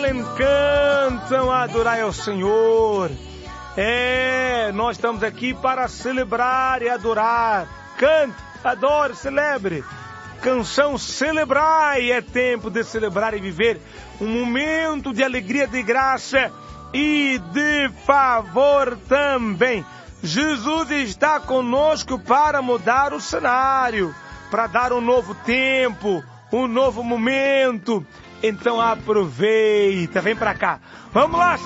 falem, cantam, adorai ao Senhor. Nós estamos aqui para celebrar e adorar. Cante, adore, celebre. Canção Celebrai, é tempo de celebrar e viver um momento de alegria, de graça e de favor também. Jesus está conosco para mudar o cenário, para dar um novo tempo, um novo momento. Então aproveita, vem para cá. Vamos lá,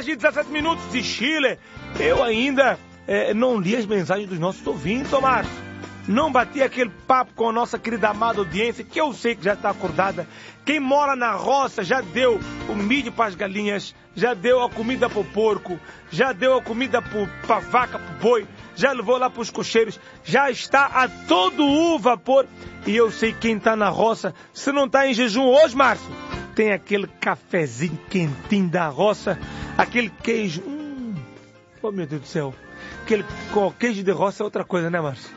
7h17 de Chile. Eu ainda não li as mensagens dos nossos ouvintes, Márcio. Não bati aquele papo com a nossa querida amada audiência, que eu sei que já está acordada. Quem mora na roça já deu o milho para as galinhas, já deu a comida para o porco, já deu a comida para a vaca, para o boi, já levou lá para os cocheiros, já está a todo o vapor. E eu sei quem está na roça, se não está em jejum hoje, Márcio, tem aquele cafezinho quentinho da roça, aquele queijo. Oh, meu Deus do céu. Aquele queijo de roça é outra coisa, né, Márcio?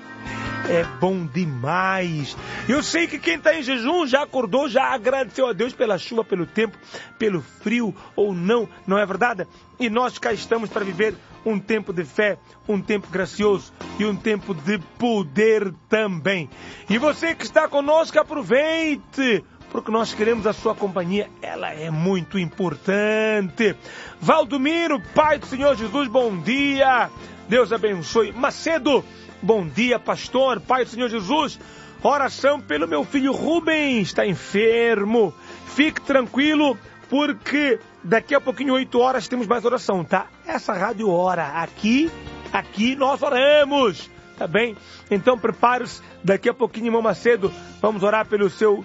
É bom demais. Eu sei que quem está em jejum já acordou, já agradeceu a Deus pela chuva, pelo tempo, pelo frio ou não, não é verdade? E nós cá estamos para viver um tempo de fé, um tempo gracioso e um tempo de poder também. E você que está conosco, aproveite, porque nós queremos a sua companhia, ela é muito importante. Valdomiro, Pai do Senhor Jesus, bom dia. Deus abençoe. Macedo, bom dia, pastor, Pai do Senhor Jesus. Oração pelo meu filho Rubens, está enfermo. Fique tranquilo, porque daqui a pouquinho, 8 horas, temos mais oração, tá? Essa rádio ora. Aqui nós oramos, tá bem? Então prepare-se, daqui a pouquinho, irmão Macedo, vamos orar pelo seu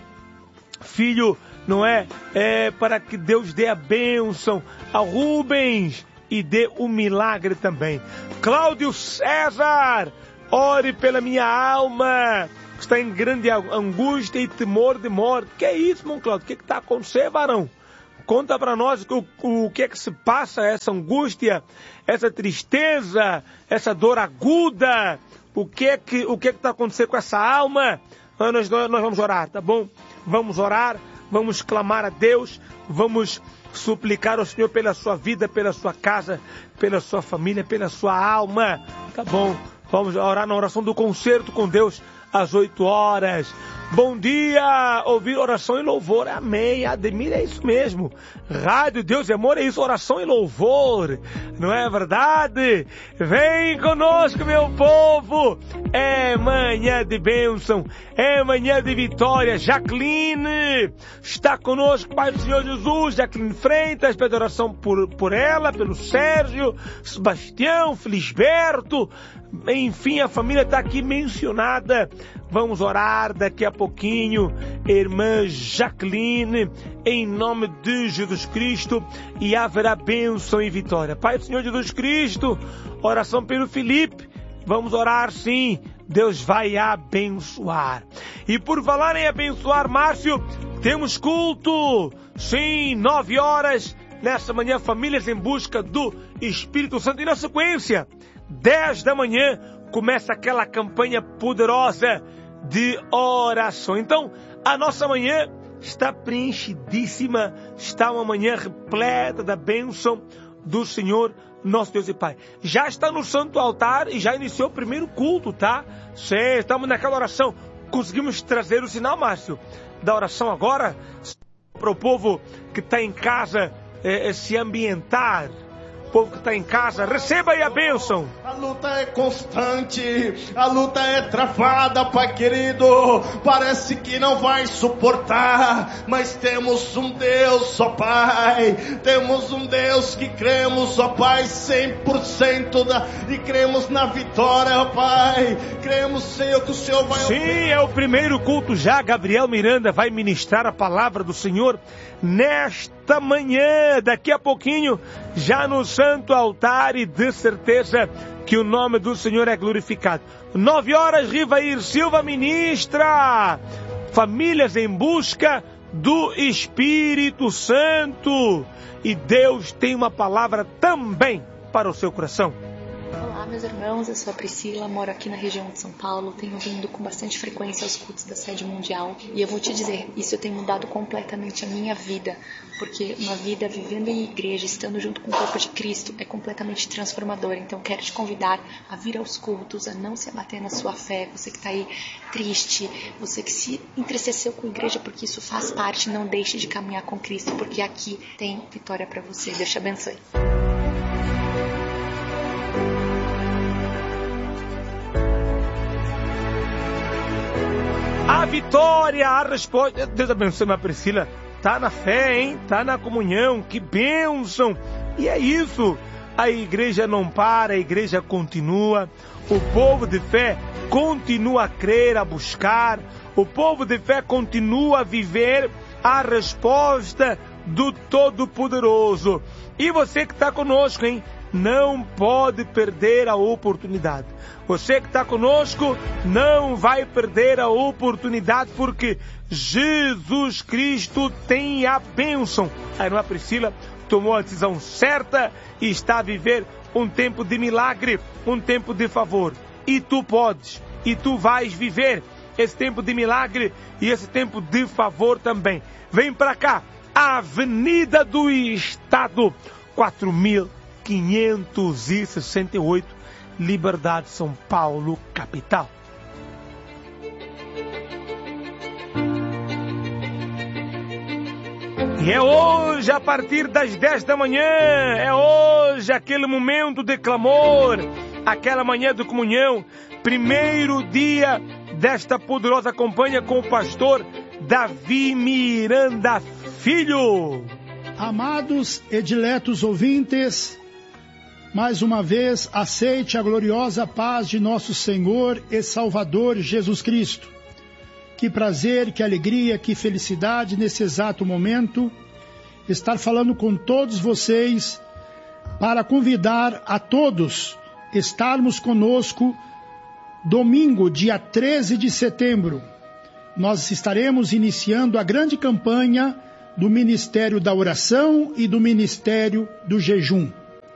filho, não é? Para que Deus dê a bênção ao Rubens e dê o milagre também. Cláudio César, ore pela minha alma, que está em grande angústia e temor de morte. Que é isso, irmão Cláudio? O que está acontecendo, varão? Conta para nós o que é que se passa, essa angústia, essa tristeza, essa dor aguda. O que é que está acontecendo com essa alma? Nós vamos orar, tá bom? Vamos orar, vamos clamar a Deus, vamos suplicar ao Senhor pela sua vida, pela sua casa, pela sua família, pela sua alma, tá bom? Vamos orar na oração do concerto com Deus às 8 horas. Bom dia, ouvir oração e louvor, amém. Ademir, é isso mesmo. Rádio Deus e Amor, é isso, oração e louvor, não é verdade? Vem conosco, meu povo, é manhã de bênção, é manhã de vitória. Jaqueline está conosco, Pai do Senhor Jesus. Jaqueline Freitas, pede oração por ela, pelo Sérgio, Sebastião, Felisberto, enfim, a família está aqui mencionada. Vamos orar daqui a pouquinho, irmã Jaqueline, em nome de Jesus Cristo, e haverá bênção e vitória. Pai do Senhor Jesus Cristo, oração pelo Felipe, vamos orar sim, Deus vai abençoar. E por falar em abençoar, Márcio, temos culto, sim, 9 horas, nessa manhã, Famílias em Busca do Espírito Santo. E na sequência, 10 da manhã, começa aquela campanha poderosa de oração. Então, a nossa manhã está preenchidíssima, está uma manhã repleta da bênção do Senhor, nosso Deus e Pai. Já está no santo altar e já iniciou o primeiro culto, tá? Sim, estamos naquela oração. Conseguimos trazer o sinal, Márcio, da oração agora, para o povo que está em casa se ambientar. O povo que está em casa, receba aí a bênção. A luta é constante, a luta é travada, Pai querido. Parece que não vai suportar, mas temos um Deus, ó Pai. Temos um Deus que cremos, ó Pai, 100% e cremos na vitória, ó Pai. Cremos, Senhor, que o Senhor vai... Sim, é o primeiro culto já. Gabriel Miranda vai ministrar a palavra do Senhor nesta manhã, daqui a pouquinho, já no santo altar, e de certeza que o nome do Senhor é glorificado. 9 horas, Rivair Silva ministra Famílias em Busca do Espírito Santo, e Deus tem uma palavra também para o seu coração. Olá, Olá, meus irmãos, eu sou a Priscila, moro aqui na região de São Paulo, tenho vindo com bastante frequência aos cultos da Sede Mundial e eu vou te dizer, isso tem mudado completamente a minha vida, porque uma vida vivendo em igreja, estando junto com o corpo de Cristo, é completamente transformadora. Então quero te convidar a vir aos cultos, a não se abater na sua fé, você que está aí triste, você que se entristeceu com a igreja, porque isso faz parte, não deixe de caminhar com Cristo, porque aqui tem vitória para você. Deus te abençoe. A vitória, a resposta. Deus abençoe, minha Priscila. Tá na fé, hein? Tá na comunhão. Que bênção. E é isso. A igreja não para, a igreja continua. O povo de fé continua a crer, a buscar. O povo de fé continua a viver a resposta do Todo-Poderoso. E você que está conosco, hein? Não pode perder a oportunidade. Você que está conosco não vai perder a oportunidade, porque Jesus Cristo tem a bênção. A irmã Priscila tomou a decisão certa e está a viver um tempo de milagre, um tempo de favor. E tu podes, e tu vais viver esse tempo de milagre e esse tempo de favor também. Vem para cá, Avenida do Estado, 4568, Liberdade, São Paulo, capital. E é hoje, a partir das 10 da manhã, é hoje aquele momento de clamor, aquela manhã de comunhão, primeiro dia desta poderosa campanha com o pastor Davi Miranda Filho. Amados e diletos ouvintes, mais uma vez aceite a gloriosa paz de nosso Senhor e Salvador Jesus Cristo. Que prazer, que alegria, que felicidade nesse exato momento estar falando com todos vocês para convidar a todos estarmos conosco domingo, dia 13 de setembro. Nós estaremos iniciando a grande campanha do Ministério da Oração e do Ministério do Jejum.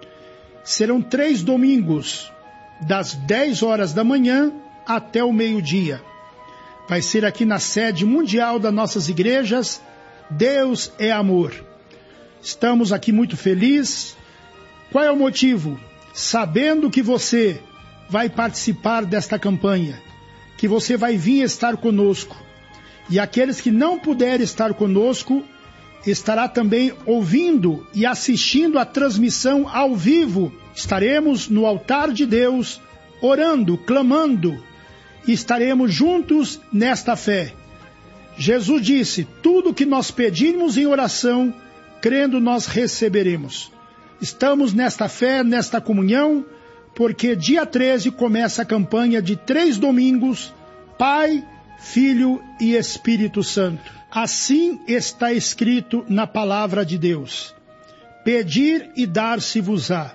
Serão 3 domingos, das 10 horas da manhã até o meio-dia. Vai ser aqui na sede mundial das nossas igrejas. Deus é amor. Estamos aqui muito felizes. Qual é o motivo? Sabendo que você vai participar desta campanha, que você vai vir estar conosco. E aqueles que não puderem estar conosco, estará também ouvindo e assistindo a transmissão ao vivo. Estaremos no altar de Deus, orando, clamando, e estaremos juntos nesta fé. Jesus disse, tudo que nós pedirmos em oração, crendo nós receberemos. Estamos nesta fé, nesta comunhão, porque dia 13 começa a campanha de 3 domingos, Pai, Filho e Espírito Santo. Assim está escrito na palavra de Deus. Pedir e dar-se-vos-á.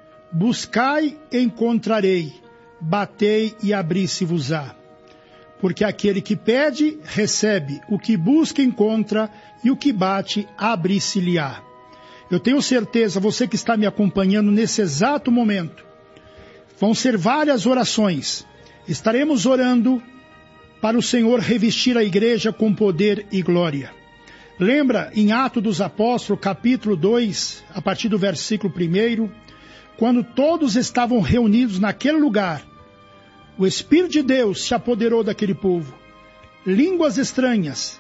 Buscai e encontrarei. Batei e abri-se-vos-á. Porque aquele que pede, recebe. O que busca, encontra. E o que bate, abre-se-lhe-á. Eu tenho certeza, você que está me acompanhando nesse exato momento, vão ser várias orações. Estaremos orando para o Senhor revestir a igreja com poder e glória. Lembra em Atos dos Apóstolos, capítulo 2, a partir do versículo 1, quando todos estavam reunidos naquele lugar, o Espírito de Deus se apoderou daquele povo. Línguas estranhas,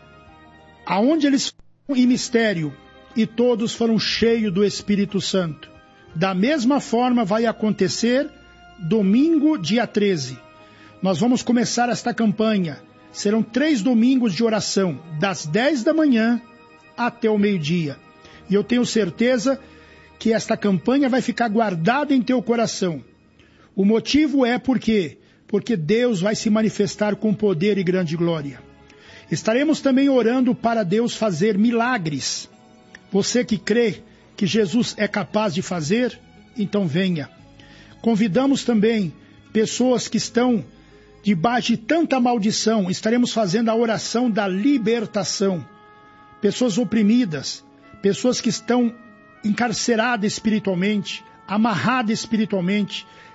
aonde eles foram em mistério, e todos foram cheios do Espírito Santo. Da mesma forma vai acontecer domingo, dia 13. Nós vamos começar esta campanha. Serão 3 domingos de oração, das 10 da manhã até o meio-dia. E eu tenho certeza que esta campanha vai ficar guardada em teu coração. O motivo é porque Deus vai se manifestar com poder e grande glória. Estaremos também orando para Deus fazer milagres. Você que crê que Jesus é capaz de fazer, então venha. Convidamos também pessoas que estão debaixo de tanta maldição. Estaremos fazendo a oração da libertação. Pessoas oprimidas, pessoas que estão encarceradas espiritualmente, amarradas espiritualmente,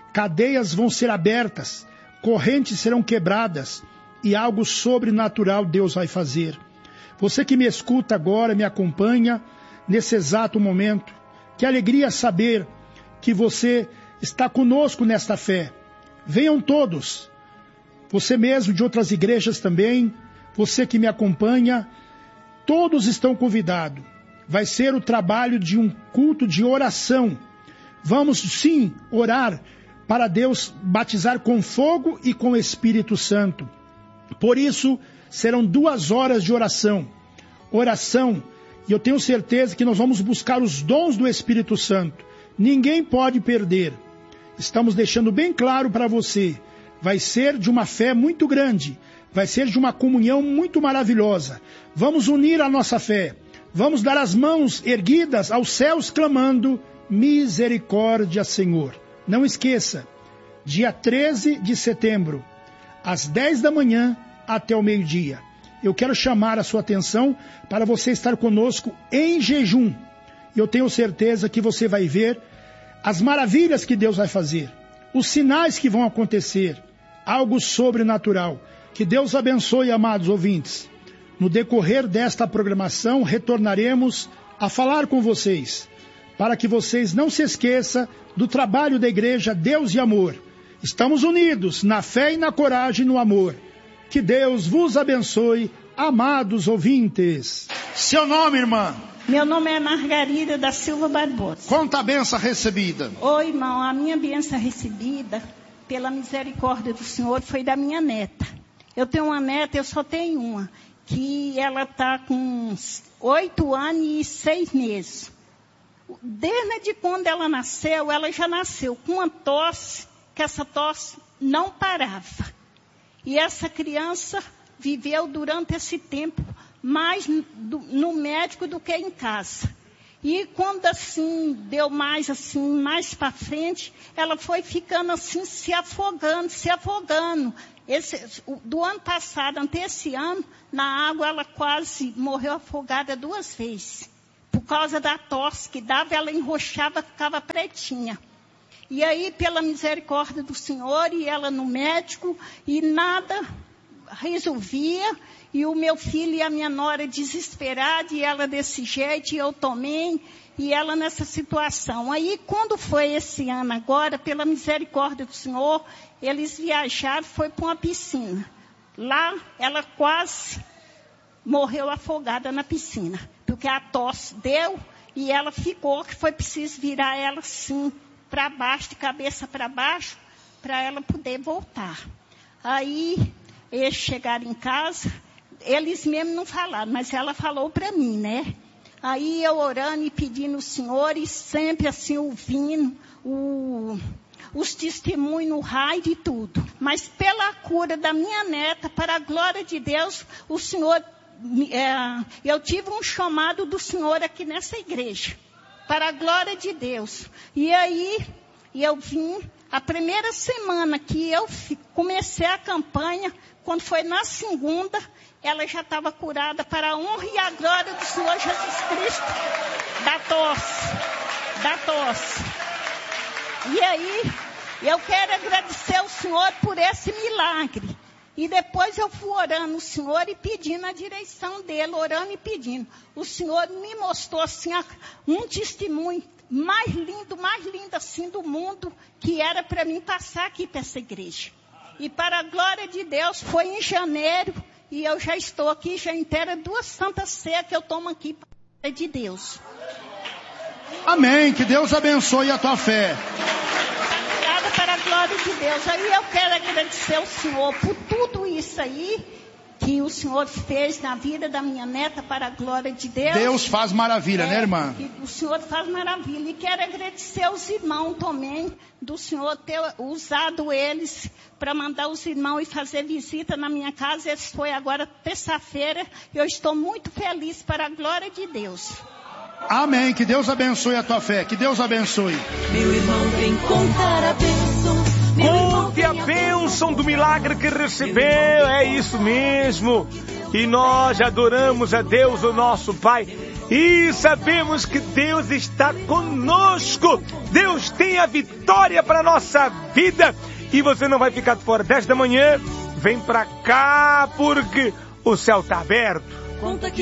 cadeias vão ser abertas, correntes serão quebradas e algo sobrenatural Deus vai fazer. Você que me escuta agora, me acompanha nesse exato momento, que alegria saber que você está conosco nesta fé. Venham todos, você mesmo de outras igrejas também, você que me acompanha, todos estão convidados. Vai ser o trabalho de um culto de oração. Vamos sim orar para Deus batizar com fogo e com Espírito Santo. Por isso, serão 2 horas de oração. Oração, e eu tenho certeza que nós vamos buscar os dons do Espírito Santo. Ninguém pode perder. Estamos deixando bem claro para você. Vai ser de uma fé muito grande. Vai ser de uma comunhão muito maravilhosa. Vamos unir a nossa fé. Vamos dar as mãos erguidas aos céus clamando: misericórdia, Senhor. Não esqueça, dia 13 de setembro, às 10 da manhã até o meio-dia. Eu quero chamar a sua atenção para você estar conosco em jejum. Eu tenho certeza que você vai ver as maravilhas que Deus vai fazer, os sinais que vão acontecer, algo sobrenatural. Que Deus abençoe, amados ouvintes. No decorrer desta programação, retornaremos a falar com vocês, para que vocês não se esqueçam do trabalho da igreja Deus e Amor. Estamos unidos na fé e na coragem e no amor. Que Deus vos abençoe, amados ouvintes. Seu nome, irmã? Meu nome é Margarida da Silva Barbosa. Conta a benção recebida. Oi, irmão, a minha benção recebida, pela misericórdia do Senhor, foi da minha neta. Eu tenho uma neta, eu só tenho uma, que ela está com 8 anos e 6 meses. Desde quando ela nasceu, ela já nasceu com uma tosse, que essa tosse não parava. E essa criança viveu durante esse tempo mais no médico do que em casa. E quando assim, deu mais para frente, ela foi ficando assim, se afogando. Do ano passado, até esse ano, na água ela quase morreu afogada 2 vezes. Por causa da tosse que dava, ela enroxava, ficava pretinha. E aí, pela misericórdia do Senhor, e ela no médico, e nada resolvia. E o meu filho e a minha nora desesperados, e ela desse jeito, e eu também, e ela nessa situação. Aí, quando foi esse ano agora, pela misericórdia do Senhor, eles viajaram, foi para uma piscina. Lá, ela quase morreu afogada na piscina, porque a tosse deu, e ela ficou, que foi preciso virar ela assim, para baixo, de cabeça para baixo, para ela poder voltar. Aí, eles chegaram em casa, eles mesmos não falaram, mas ela falou para mim, né? Aí eu orando e pedindo ao Senhor, e sempre assim ouvindo os testemunhos no rádio e tudo. Mas pela cura da minha neta, para a glória de Deus, o Senhor, eu tive um chamado do Senhor aqui nessa igreja, para a glória de Deus. E aí eu vim, a primeira semana que eu comecei a campanha, quando foi na segunda, ela já estava curada para a honra e a glória do Senhor Jesus Cristo, da tosse. E aí, eu quero agradecer ao Senhor por esse milagre. E depois eu fui orando o Senhor e pedindo a direção dele, orando e pedindo. O Senhor me mostrou assim um testemunho mais lindo assim do mundo, que era para mim passar aqui para essa igreja. E para a glória de Deus, foi em janeiro, e eu já estou aqui, já inteira 2 Santas Ceias que eu tomo aqui para a glória de Deus. Amém, que Deus abençoe a tua fé. Obrigada para a glória de Deus. Aí eu quero agradecer ao Senhor por tudo isso aí, que o Senhor fez na vida da minha neta, para a glória de Deus. Deus faz maravilha, né, irmã? O Senhor faz maravilha. E quero agradecer aos irmãos também, do Senhor ter usado eles para mandar os irmãos e fazer visita na minha casa. Esse foi agora terça-feira. Eu estou muito feliz, para a glória de Deus. Amém. Que Deus abençoe a tua fé. Que Deus abençoe. Meu irmão, vem contar a bênção. Conte a bênção do milagre que recebeu. É isso mesmo. E nós adoramos a Deus, o nosso Pai. E sabemos que Deus está conosco. Deus tem a vitória para a nossa vida. E você não vai ficar fora. 10 da manhã, vem para cá porque o céu está aberto.